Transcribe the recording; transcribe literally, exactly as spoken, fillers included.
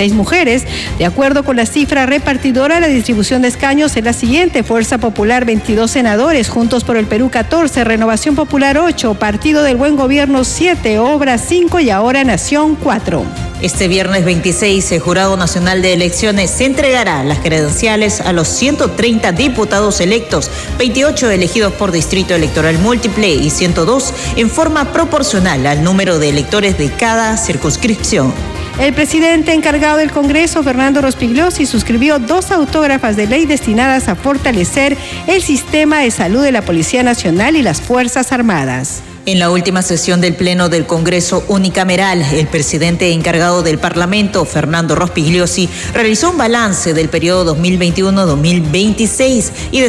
seis mujeres. De acuerdo con la cifra repartidora, la distribución de escaños es la siguiente: Fuerza Popular veintidós senadores, Juntos por el Perú catorce, Renovación Popular ocho, Partido del Buen Gobierno siete, Obra cinco y Ahora Nación cuatro. Este viernes veintiséis, el Jurado Nacional de Elecciones se entregará las credenciales a los ciento treinta diputados electos, veintiocho elegidos por distrito electoral múltiple y ciento dos en forma proporcional al número de electores de cada circunscripción. El presidente encargado del Congreso, Fernando Rospigliosi, suscribió dos autógrafas de ley destinadas a fortalecer el sistema de salud de la Policía Nacional y las Fuerzas Armadas. En la última sesión del Pleno del Congreso Unicameral, el presidente encargado del Parlamento, Fernando Rospigliosi, realizó un balance del periodo dos mil veintiuno a dos mil veintiséis y